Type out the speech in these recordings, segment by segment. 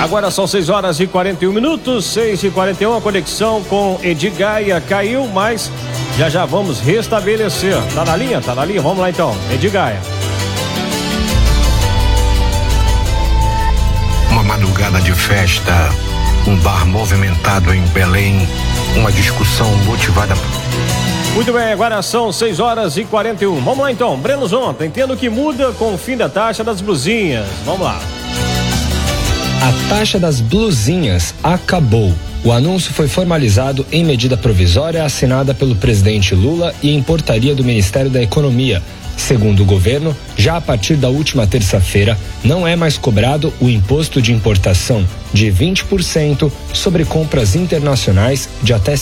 Agora são 6h41, 6h41, a conexão com Edgaia caiu, mas já vamos restabelecer. Tá na linha? Vamos lá então, Edgaia. Uma madrugada de festa, um bar movimentado em Belém, uma discussão motivada. Muito bem, agora são 6h41. Vamos lá então, Breno Zonta, entendo que muda com o fim da taxa das blusinhas. Vamos lá. A taxa das blusinhas acabou. O anúncio foi formalizado em medida provisória assinada pelo presidente Lula e em portaria do Ministério da Economia. Segundo o governo, já a partir da última terça-feira, não é mais cobrado o imposto de importação de 20% sobre compras internacionais de até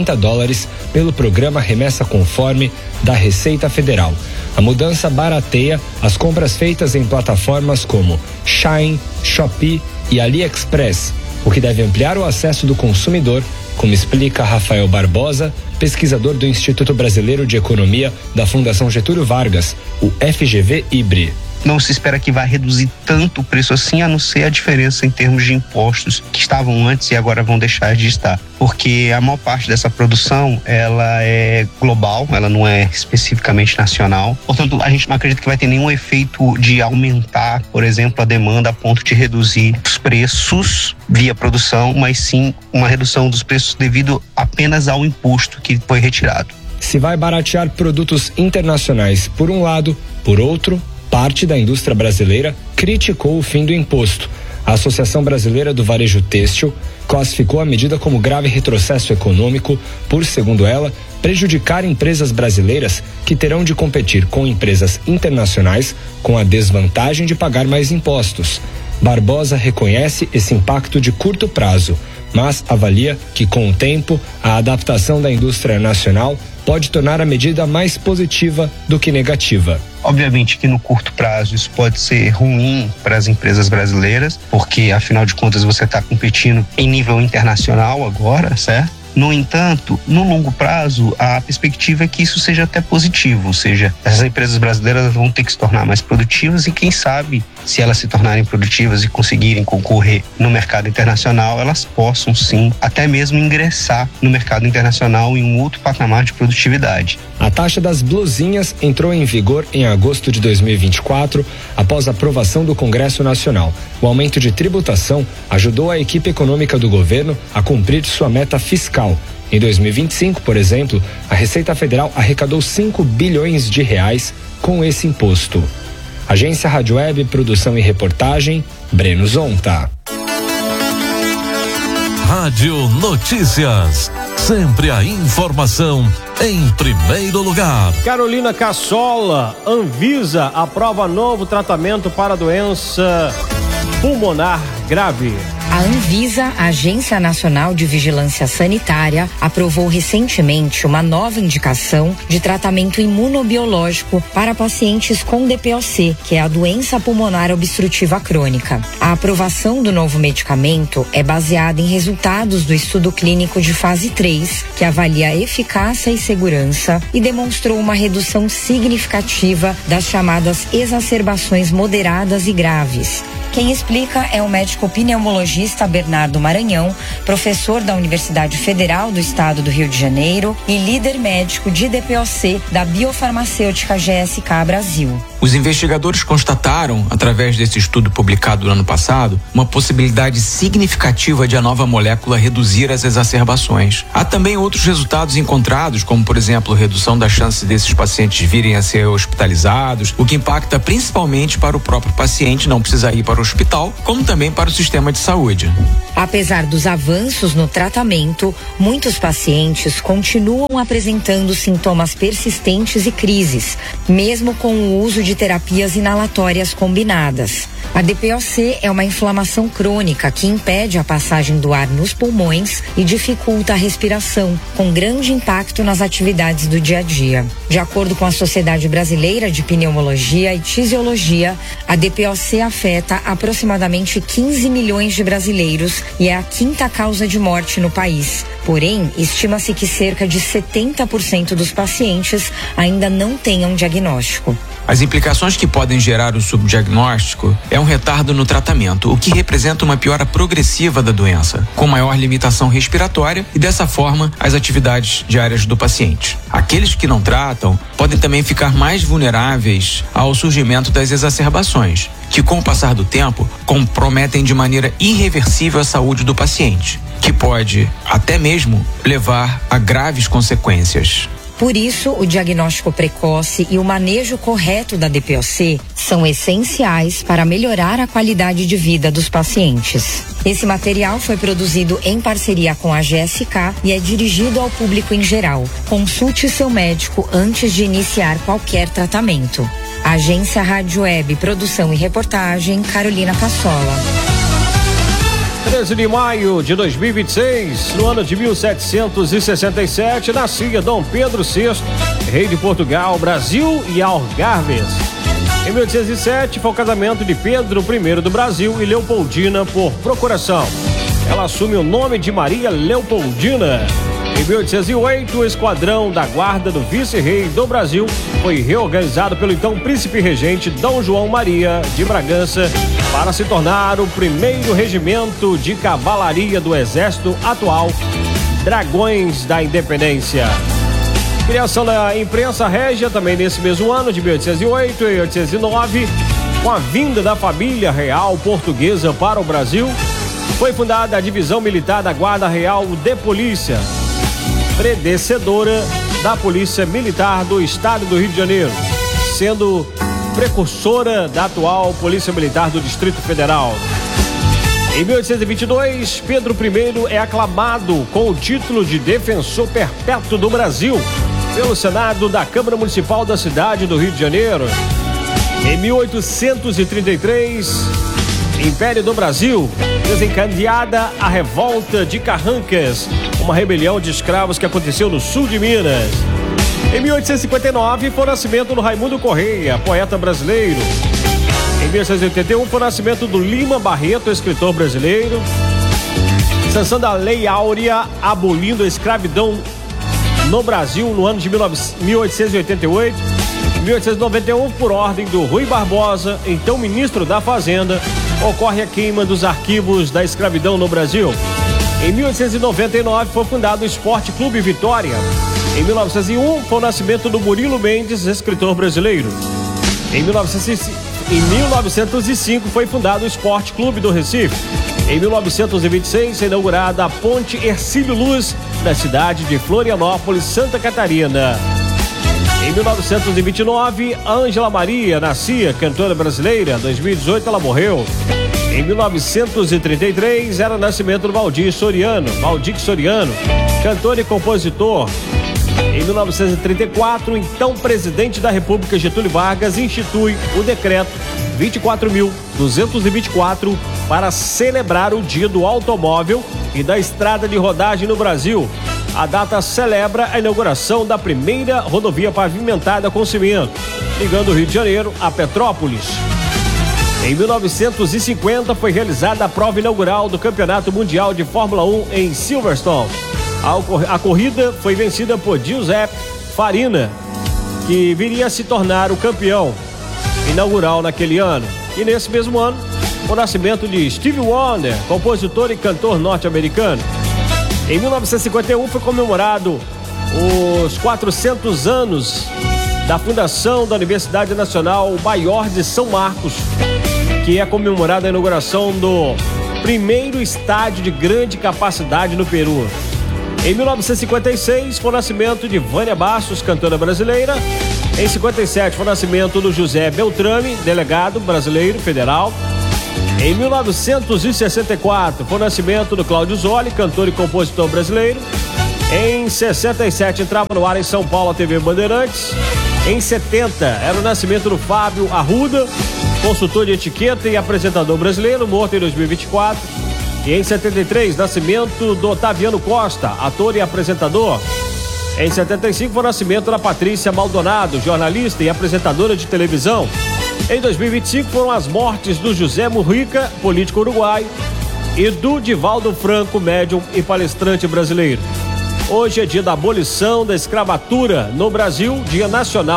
$50 pelo programa Remessa Conforme da Receita Federal. A mudança barateia as compras feitas em plataformas como Shein, Shopee e AliExpress, o que deve ampliar o acesso do consumidor, como explica Rafael Barbosa, pesquisador do Instituto Brasileiro de Economia da Fundação Getúlio Vargas, o FGV-IBRE. Não se espera que vai reduzir tanto o preço assim, a não ser a diferença em termos de impostos que estavam antes e agora vão deixar de estar. Porque a maior parte dessa produção, ela é global, ela não é especificamente nacional. Portanto, a gente não acredita que vai ter nenhum efeito de aumentar, por exemplo, a demanda a ponto de reduzir os preços via produção, mas sim uma redução dos preços devido apenas ao imposto que foi retirado. Se vai baratear produtos internacionais por um lado, por outro, parte da indústria brasileira criticou o fim do imposto. A Associação Brasileira do Varejo Têxtil classificou a medida como grave retrocesso econômico por, segundo ela, prejudicar empresas brasileiras que terão de competir com empresas internacionais com a desvantagem de pagar mais impostos. Barbosa reconhece esse impacto de curto prazo, mas avalia que, com o tempo, a adaptação da indústria nacional pode tornar a medida mais positiva do que negativa. Obviamente que no curto prazo isso pode ser ruim para as empresas brasileiras, porque afinal de contas você está competindo em nível internacional agora, certo? No entanto, no longo prazo, a perspectiva é que isso seja até positivo, ou seja, essas empresas brasileiras vão ter que se tornar mais produtivas e quem sabe, se elas se tornarem produtivas e conseguirem concorrer no mercado internacional, elas possam sim, até mesmo ingressar no mercado internacional em um outro patamar de produtividade. A taxa das blusinhas entrou em vigor em agosto de 2024, após a aprovação do Congresso Nacional. O aumento de tributação ajudou a equipe econômica do governo a cumprir sua meta fiscal. Em 2025, por exemplo, a Receita Federal arrecadou R$5 bilhões com esse imposto. Agência Rádio Web, produção e reportagem, Breno Zonta. Rádio Notícias. Sempre a informação em primeiro lugar. Carolina Cassola, Anvisa aprova novo tratamento para doença pulmonar grave. A Anvisa, a Agência Nacional de Vigilância Sanitária, aprovou recentemente uma nova indicação de tratamento imunobiológico para pacientes com DPOC, que é a doença pulmonar obstrutiva crônica. A aprovação do novo medicamento é baseada em resultados do estudo clínico de fase 3, que avalia a eficácia e segurança e demonstrou uma redução significativa das chamadas exacerbações moderadas e graves. Quem explica é o médico pneumologista Bernardo Maranhão, professor da Universidade Federal do Estado do Rio de Janeiro e líder médico de DPOC da biofarmacêutica GSK Brasil. Os investigadores constataram, através desse estudo publicado no ano passado, uma possibilidade significativa de a nova molécula reduzir as exacerbações. Há também outros resultados encontrados, como, por exemplo, redução da chance desses pacientes virem a ser hospitalizados, o que impacta principalmente para o próprio paciente não precisar ir para o hospital, como também para o sistema de saúde. Apesar dos avanços no tratamento, muitos pacientes continuam apresentando sintomas persistentes e crises, mesmo com o uso de terapias inalatórias combinadas. A DPOC é uma inflamação crônica que impede a passagem do ar nos pulmões e dificulta a respiração, com grande impacto nas atividades do dia a dia. De acordo com a Sociedade Brasileira de Pneumologia e Tisiologia, a DPOC afeta aproximadamente 15 milhões de brasileiros e é a quinta causa de morte no país. Porém, estima-se que cerca de 70% dos pacientes ainda não tenham diagnóstico. As implicações que podem gerar o subdiagnóstico é um retardo no tratamento, o que representa uma piora progressiva da doença, com maior limitação respiratória e, dessa forma, as atividades diárias do paciente. Aqueles que não tratam podem também ficar mais vulneráveis ao surgimento das exacerbações, que com o passar do tempo comprometem de maneira irreversível a saúde do paciente, que pode até mesmo levar a graves consequências. Por isso, o diagnóstico precoce e o manejo correto da DPOC são essenciais para melhorar a qualidade de vida dos pacientes. Esse material foi produzido em parceria com a GSK e é dirigido ao público em geral. Consulte seu médico antes de iniciar qualquer tratamento. Agência Rádio Web, produção e reportagem, Carolina Passola. 13 de maio de 2026, no ano de 1767, nascia Dom Pedro VI, rei de Portugal, Brasil e Algarves. Em 1807, foi o casamento de Pedro I do Brasil e Leopoldina por procuração. Ela assume o nome de Maria Leopoldina. Em 1808, o esquadrão da guarda do vice-rei do Brasil foi reorganizado pelo então príncipe regente Dom João Maria de Bragança para se tornar o primeiro regimento de cavalaria do exército atual, Dragões da Independência. Criação da imprensa régia também nesse mesmo ano de 1808 e 1809, com a vinda da família real portuguesa para o Brasil, foi fundada a divisão militar da Guarda Real de Polícia, predecessora da Polícia Militar do Estado do Rio de Janeiro, sendo precursora da atual Polícia Militar do Distrito Federal. Em 1822, Pedro I é aclamado com o título de Defensor Perpétuo do Brasil pelo Senado da Câmara Municipal da cidade do Rio de Janeiro. Em 1833, Império do Brasil, desencadeada a Revolta de Carrancas, uma rebelião de escravos que aconteceu no sul de Minas. Em 1859, foi o nascimento do Raimundo Correia, poeta brasileiro. Em 1881, foi o nascimento do Lima Barreto, escritor brasileiro. Sanção da Lei Áurea, abolindo a escravidão no Brasil no ano de 1888. Em 1891, por ordem do Rui Barbosa, então ministro da Fazenda, ocorre a queima dos arquivos da escravidão no Brasil. Em 1899, foi fundado o Esporte Clube Vitória. Em 1901, foi o nascimento do Murilo Mendes, escritor brasileiro. Em 1905, foi fundado o Esporte Clube do Recife. Em 1926, foi inaugurada a Ponte Hercílio Luz, na cidade de Florianópolis, Santa Catarina. Em 1929, Ângela Maria nascia, cantora brasileira. Em 2018, ela morreu. Em 1933, era o nascimento do Valdir Soriano, cantor e compositor. Em 1934, o então presidente da República, Getúlio Vargas, institui o decreto 24.224 para celebrar o Dia do Automóvel e da Estrada de Rodagem no Brasil. A data celebra a inauguração da primeira rodovia pavimentada com cimento, ligando o Rio de Janeiro a Petrópolis. Em 1950, foi realizada a prova inaugural do Campeonato Mundial de Fórmula 1 em Silverstone. A corrida foi vencida por Giuseppe Farina, que viria a se tornar o campeão inaugural naquele ano. E nesse mesmo ano, o nascimento de Stevie Wonder, compositor e cantor norte-americano. Em 1951, foi comemorado os 400 anos da fundação da Universidade Nacional Maior de São Marcos, que é comemorada a inauguração do primeiro estádio de grande capacidade no Peru. Em 1956, foi o nascimento de Vânia Bastos, cantora brasileira. Em 57, foi o nascimento do José Beltrame, delegado brasileiro federal. Em 1964, foi o nascimento do Cláudio Zoli, cantor e compositor brasileiro. Em 67, entrava no ar em São Paulo a TV Bandeirantes. Em 70, era o nascimento do Fábio Arruda, consultor de etiqueta e apresentador brasileiro, morto em 2024. E em 73, nascimento do Otaviano Costa, ator e apresentador. Em 75, foi o nascimento da Patrícia Maldonado, jornalista e apresentadora de televisão. Em 2025, foram as mortes do José Mujica, político uruguaio, e do Divaldo Franco, médium e palestrante brasileiro. Hoje é dia da abolição da escravatura no Brasil, Dia Nacional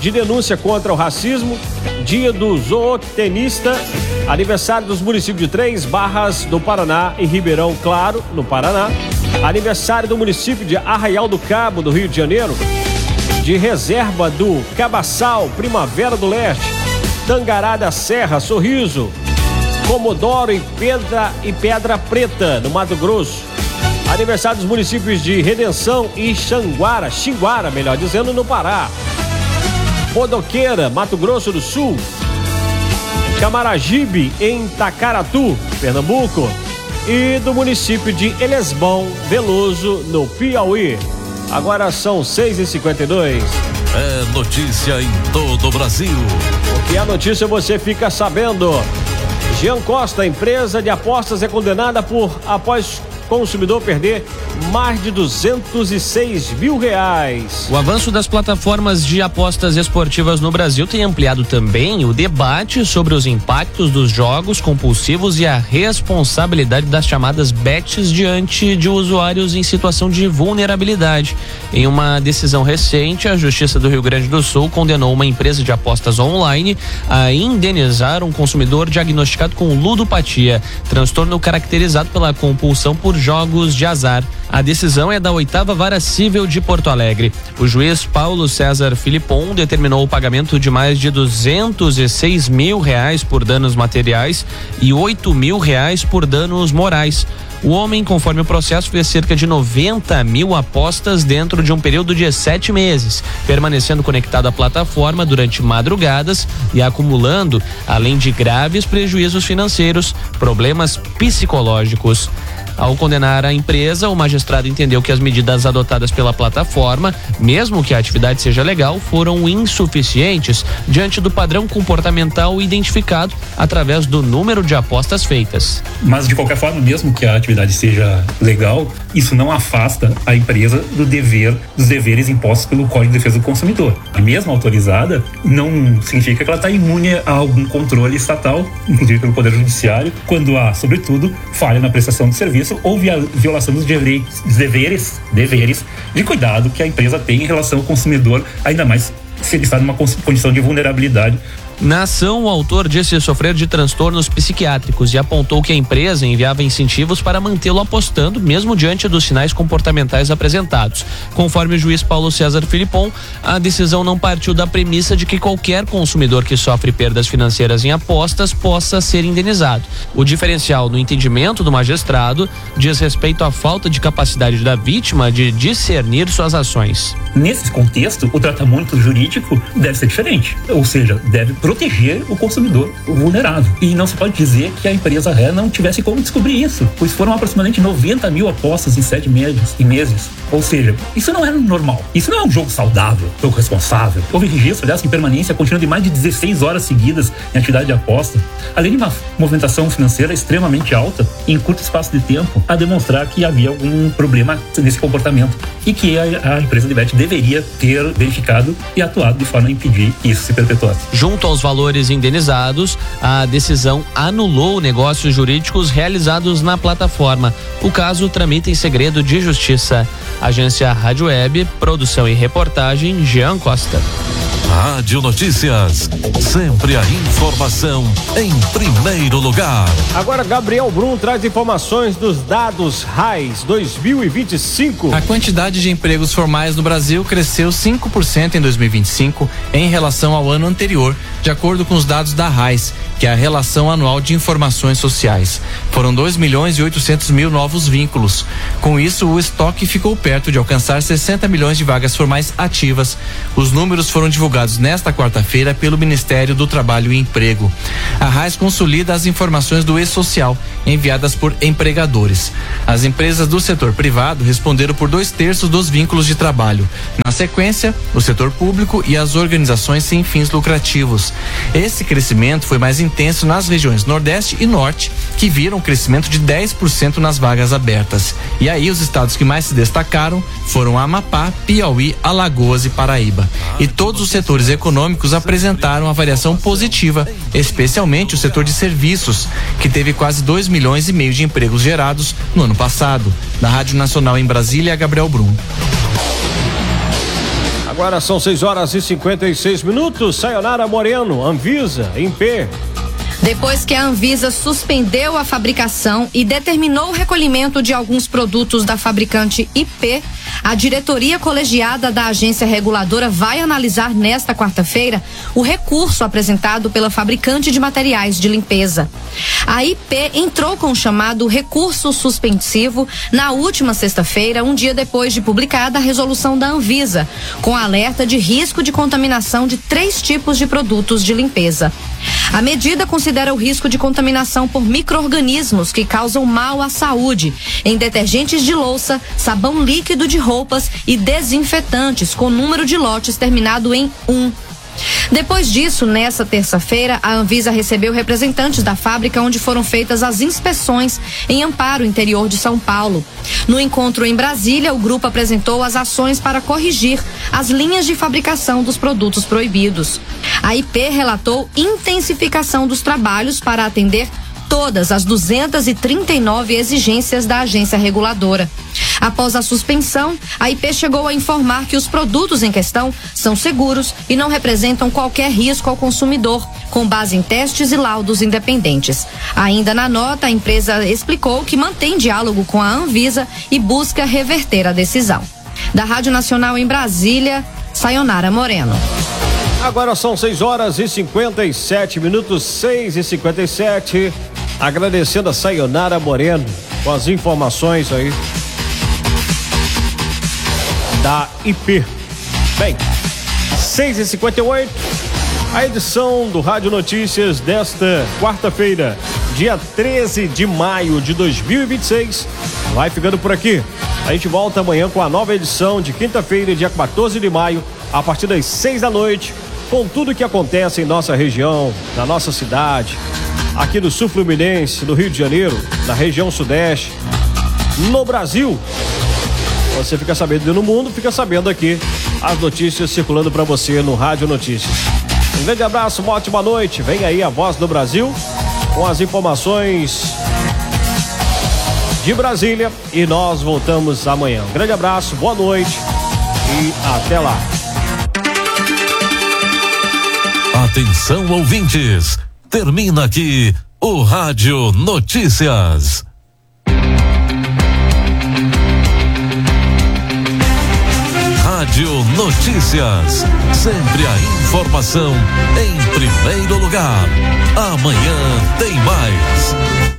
de denúncia contra o racismo, dia do zootenista, aniversário dos municípios de Três Barras do Paraná e Ribeirão Claro, no Paraná, aniversário do município de Arraial do Cabo, do Rio de Janeiro, de Reserva do Cabaçal, Primavera do Leste, Tangará da Serra, Sorriso, Comodoro e Pedra Preta, no Mato Grosso. Aniversário dos municípios de Redenção e Xinguara, melhor dizendo, no Pará. Bodoqueira, Mato Grosso do Sul. Camaragibe, em Tacaratu, Pernambuco. E do município de Elesbão, Veloso, no Piauí. Agora são 6h52. É notícia em todo o Brasil. O que é notícia você fica sabendo. Jean Costa, empresa de apostas, é condenada após consumidor perder mais de R$206 mil. O avanço das plataformas de apostas esportivas no Brasil tem ampliado também o debate sobre os impactos dos jogos compulsivos e a responsabilidade das chamadas bets diante de usuários em situação de vulnerabilidade. Em uma decisão recente, a Justiça do Rio Grande do Sul condenou uma empresa de apostas online a indenizar um consumidor diagnosticado com ludopatia, transtorno caracterizado pela compulsão por jogos de azar. A decisão é da 8ª Vara Cível de Porto Alegre. O juiz Paulo César Filipon determinou o pagamento de mais de R$206 mil por danos materiais e R$8 mil por danos morais. O homem, conforme o processo, fez cerca de 90 mil apostas dentro de um período de 7 meses, permanecendo conectado à plataforma durante madrugadas e acumulando, além de graves prejuízos financeiros, problemas psicológicos. Ao condenar a empresa, o magistrado entendeu que as medidas adotadas pela plataforma, mesmo que a atividade seja legal, foram insuficientes diante do padrão comportamental identificado através do número de apostas feitas. Mas, de qualquer forma, mesmo que a atividade seja legal, isso não afasta a empresa dos deveres impostos pelo Código de Defesa do Consumidor. A mesma autorizada não significa que ela está imune a algum controle estatal, inclusive pelo Poder Judiciário, quando há, sobretudo, falha na prestação de serviço ou violação dos deveres de cuidado que a empresa tem em relação ao consumidor, ainda mais se ele está numa condição de vulnerabilidade. Na ação, o autor disse sofrer de transtornos psiquiátricos e apontou que a empresa enviava incentivos para mantê-lo apostando, mesmo diante dos sinais comportamentais apresentados. Conforme o juiz Paulo César Filipon, a decisão não partiu da premissa de que qualquer consumidor que sofre perdas financeiras em apostas possa ser indenizado. O diferencial no entendimento do magistrado diz respeito à falta de capacidade da vítima de discernir suas ações. Nesse contexto, o tratamento jurídico deve ser diferente, ou seja, deve proteger o consumidor vulnerável. E não se pode dizer que a empresa ré não tivesse como descobrir isso, pois foram aproximadamente 90 mil apostas em 7 meses. Ou seja, isso não é normal. Isso não é um jogo saudável, jogo responsável. Houve registro, aliás, em permanência contínua de mais de 16 horas seguidas em atividade de aposta, além de uma movimentação financeira extremamente alta em curto espaço de tempo, a demonstrar que havia algum problema nesse comportamento e que a empresa de bet deveria ter verificado e atuado de forma a impedir que isso se perpetuasse. Junto aos valores indenizados, a decisão anulou negócios jurídicos realizados na plataforma. O caso tramita em segredo de justiça. Agência Rádio Web, produção e reportagem, Jean Costa. Rádio Notícias, sempre a informação em primeiro lugar. Agora Gabriel Brum traz informações dos dados RAIS 2025. A quantidade de empregos formais no Brasil cresceu 5% em 2025 em relação ao ano anterior, de acordo com os dados da RAIS, que é a Relação Anual de Informações Sociais. Foram 2.800.000 novos vínculos. Com isso, o estoque ficou perto de alcançar 60 milhões de vagas formais ativas. Os números foram divulgados nesta quarta-feira pelo Ministério do Trabalho e Emprego. A RAIS consolida as informações do E-Social, enviadas por empregadores. As empresas do setor privado responderam por 2/3 dos vínculos de trabalho. Na sequência, o setor público e as organizações sem fins lucrativos. Esse crescimento foi mais intenso nas regiões Nordeste e Norte, que viram um crescimento de 10% nas vagas abertas. E aí os estados que mais se destacaram foram Amapá, Piauí, Alagoas e Paraíba. E todos os setores econômicos apresentaram uma variação positiva, especialmente o setor de serviços, que teve quase 2,5 milhões de empregos gerados no ano passado. Da Rádio Nacional em Brasília, Gabriel Brum. Agora são 6h56. Sayonara Moreno, Anvisa, em pé. Depois que a Anvisa suspendeu a fabricação e determinou o recolhimento de alguns produtos da fabricante IP, a diretoria colegiada da agência reguladora vai analisar nesta quarta-feira o recurso apresentado pela fabricante de materiais de limpeza. A IP entrou com o chamado recurso suspensivo na última sexta-feira, um dia depois de publicada a resolução da Anvisa, com alerta de risco de contaminação de 3 tipos de produtos de limpeza. A medida considera o risco de contaminação por micro-organismos que causam mal à saúde em detergentes de louça, sabão líquido de roupas e desinfetantes com número de lotes terminado em 1. Depois disso, nessa terça-feira, a Anvisa recebeu representantes da fábrica onde foram feitas as inspeções em Amparo, interior de São Paulo. No encontro em Brasília, o grupo apresentou as ações para corrigir as linhas de fabricação dos produtos proibidos. A IP relatou intensificação dos trabalhos para atender todas as 239 exigências da agência reguladora. Após a suspensão, a IP chegou a informar que os produtos em questão são seguros e não representam qualquer risco ao consumidor, com base em testes e laudos independentes. Ainda na nota, a empresa explicou que mantém diálogo com a Anvisa e busca reverter a decisão. Da Rádio Nacional em Brasília, Sayonara Moreno. Agora são 6h57, 6h57. Agradecendo a Sayonara Moreno com as informações aí da IP. Bem, 6h58, a edição do Rádio Notícias desta quarta-feira, dia 13 de maio de 2026, vai ficando por aqui. A gente volta amanhã com a nova edição de quinta-feira, dia 14 de maio, a partir das 6 da noite, com tudo que acontece em nossa região, na nossa cidade, aqui do Sul Fluminense, do Rio de Janeiro, da região Sudeste, no Brasil. Você fica sabendo no mundo, fica sabendo aqui as notícias circulando para você no Rádio Notícias. Um grande abraço, uma ótima noite. Vem aí a Voz do Brasil com as informações de Brasília e nós voltamos amanhã. Um grande abraço, boa noite e até lá. Atenção, ouvintes. Termina aqui o Rádio Notícias. Rádio Notícias. Sempre a informação em primeiro lugar. Amanhã tem mais.